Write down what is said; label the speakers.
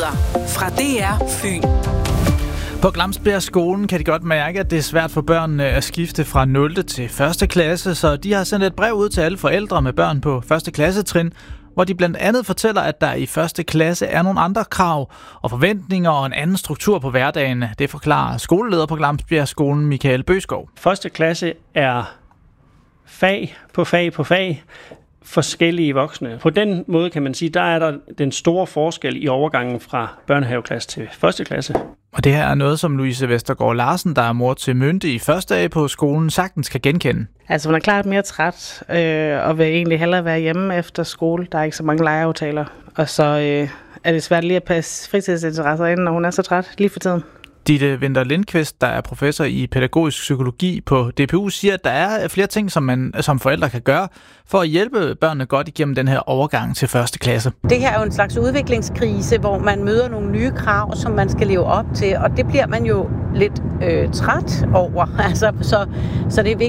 Speaker 1: Nyheder fra DR Fyn.
Speaker 2: På Glamsbjerg skolen kan de godt mærke, at det er svært for børnene at skifte fra 0. til 1. klasse, så de har sendt et brev ud til alle forældre med børn på 1. klassetrin, hvor de blandt andet fortæller, at der i 1. klasse er nogle andre krav og forventninger og en anden struktur på hverdagen. Det forklarer skoleleder på Glamsbjerg skolen, Michael Bøskov.
Speaker 3: 1. klasse er fag på fag, forskellige voksne. På den måde kan man sige, der er der den store forskel i overgangen fra børnehaveklasse til 1. klasse.
Speaker 2: Og det her er noget, som Louise Vestergaard Larsen, der er mor til Mynte i første dag på skolen, sagtens kan genkende.
Speaker 4: Altså hun er klart mere træt og vil egentlig hellere være hjemme efter skole. Der er ikke så mange legeaftaler. Og så er det svært lige at passe fritidsinteresser ind, når hun er så træt lige for tiden.
Speaker 2: Ditte Winther Lindqvist, der er professor i pædagogisk psykologi på DPU, siger, at der er flere ting, som man som forældre kan gøre for at hjælpe børnene godt igennem den her overgang til 1. klasse.
Speaker 5: Det her er jo en slags udviklingskrise, hvor man møder nogle nye krav, som man skal leve op til, og det bliver man jo lidt træt over. Altså, så det er vigtigt.